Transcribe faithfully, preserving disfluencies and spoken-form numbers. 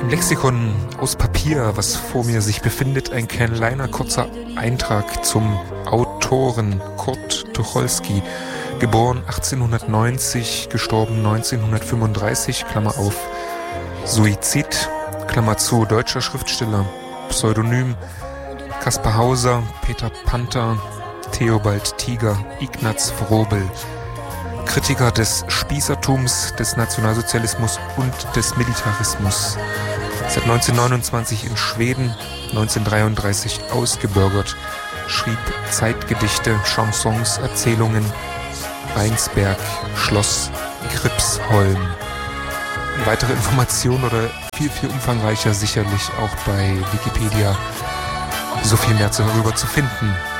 Im Lexikon aus Papier, was vor mir sich befindet, ein kleiner kurzer Eintrag zum Autoren Kurt Tucholsky, geboren achtzehnhundertneunzig, gestorben neunzehnhundertfünfunddreißig, Klammer auf, Suizid, Klammer zu, deutscher Schriftsteller, Pseudonym Kaspar Hauser, Peter Panther, Theobald Tiger, Ignaz Vrobel. Kritiker des Spießertums, des Nationalsozialismus und des Militarismus. Seit neunzehnhundertneunundzwanzig in Schweden, neunzehnhundertdreiunddreißig ausgebürgert, schrieb Zeitgedichte, Chansons, Erzählungen, Rheinsberg, Schloss Gripsholm. Weitere Informationen oder viel, viel umfangreicher sicherlich auch bei Wikipedia so viel mehr darüber zu finden.